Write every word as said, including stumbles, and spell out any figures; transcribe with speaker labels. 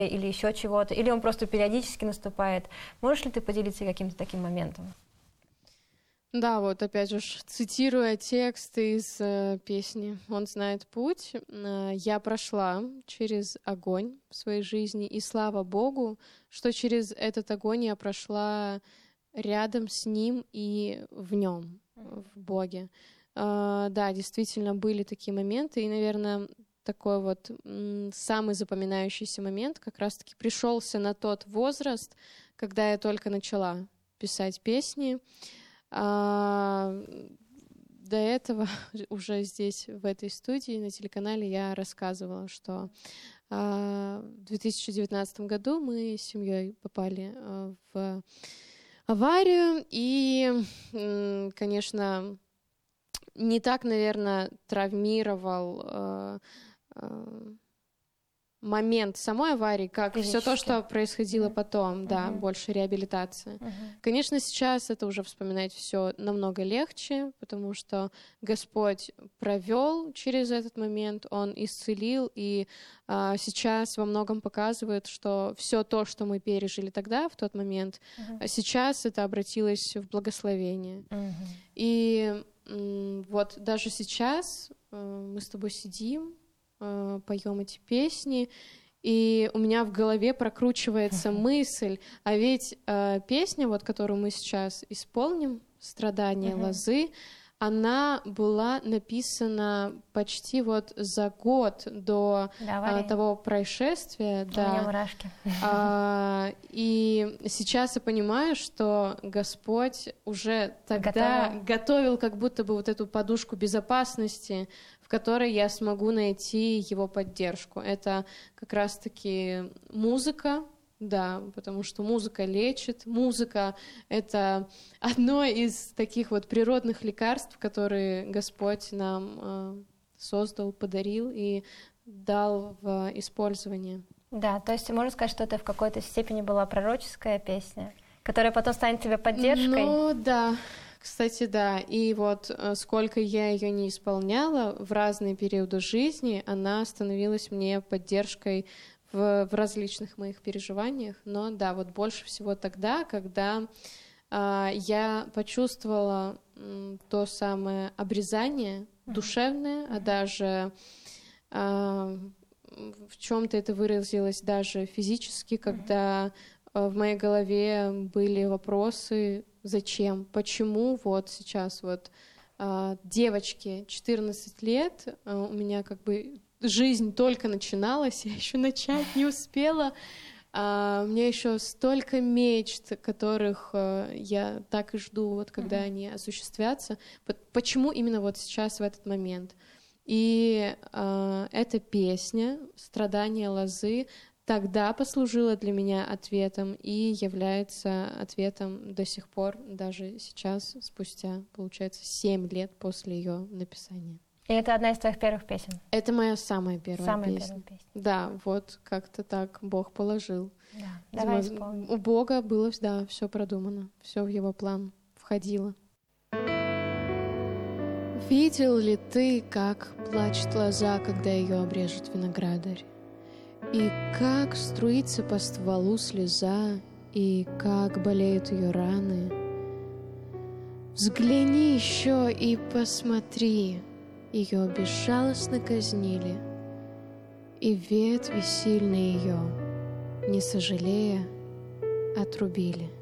Speaker 1: или еще чего-то, или он просто периодически наступает. Можешь ли ты поделиться каким-то таким моментом?
Speaker 2: Да, вот опять же, цитируя текст из э, песни «Он знает путь», э, я прошла через огонь в своей жизни, и слава Богу, что через этот огонь я прошла рядом с Ним и в Нем, в Боге. Э, да, действительно были такие моменты, и, наверное, такой вот м, самый запоминающийся момент как раз-таки пришелся на тот возраст, когда я только начала писать песни. А, до этого уже здесь, в этой студии, на телеканале, я рассказывала, что а, в две тысячи девятнадцатом году мы с семьей попали а, в аварию, и, м, конечно, не так, наверное, травмировал а, а, момент самой аварии, как все то, что происходило mm-hmm. потом, да, mm-hmm. больше реабилитация. Mm-hmm. Конечно, сейчас это уже вспоминать все намного легче, потому что Господь провел через этот момент, Он исцелил, и а, сейчас во многом показывает, что все то, что мы пережили тогда, в тот момент, mm-hmm. сейчас это обратилось в благословение. Mm-hmm. И м, вот даже сейчас э, мы с тобой сидим, поем эти песни, и у меня в голове прокручивается uh-huh. мысль, а ведь э, песня, вот, которую мы сейчас исполним, «Страдания uh-huh. лозы», она была написана почти вот за год до
Speaker 1: да,
Speaker 2: э, того происшествия.
Speaker 1: У
Speaker 2: да.
Speaker 1: меня мурашки.
Speaker 2: А, и сейчас я понимаю, что Господь уже тогда Готова. готовил как будто бы вот эту подушку безопасности, в которой я смогу найти Его поддержку. Это как раз-таки музыка, да, потому что музыка лечит. Музыка — это одно из таких вот природных лекарств, которые Господь нам э, создал, подарил и дал в использование.
Speaker 1: Да, то есть можно сказать, что это в какой-то степени была пророческая песня, которая потом станет тебе поддержкой?
Speaker 2: Ну, да. Кстати, да. И вот сколько я ее не исполняла, в разные периоды жизни она становилась мне поддержкой в, в различных моих переживаниях. Но да, вот больше всего тогда, когда э, я почувствовала э, то самое обрезание mm-hmm. душевное, mm-hmm. а даже э, в чем-то это выразилось даже физически, когда э, в моей голове были вопросы: зачем, почему вот сейчас вот э, девочке четырнадцать лет, э, у меня как бы жизнь только начиналась, я еще начать не успела, а у меня еще столько мечт, которых э, я так и жду, вот когда mm-hmm. они осуществятся. Почему именно вот сейчас, в этот момент? И э, эта песня «Страдания лозы» тогда послужила для меня ответом и является ответом до сих пор, даже сейчас, спустя, получается, семь лет после ее написания.
Speaker 1: И это одна из твоих первых песен?
Speaker 2: Это моя самая первая
Speaker 1: самая
Speaker 2: песня.
Speaker 1: Первая песня.
Speaker 2: Да, вот как-то так Бог положил.
Speaker 1: Да, давай
Speaker 2: Видимо,
Speaker 1: исполним.
Speaker 2: У Бога было, да, все продумано, все в Его план входило. Видел ли ты, как плачет лоза, когда ее обрежет виноградарь? И как струится по стволу слеза, и как болеют ее раны? Взгляни еще и посмотри, ее безжалостно казнили, и ветви сильные ее, не сожалея, отрубили.